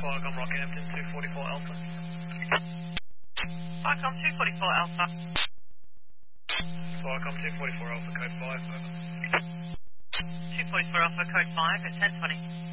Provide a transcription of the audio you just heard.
Viacom Rockhampton, 244 Alpha. Viacom 244 Alpha. Viacom 244 Alpha, code 5. 244 Alpha, code 5 at 1020.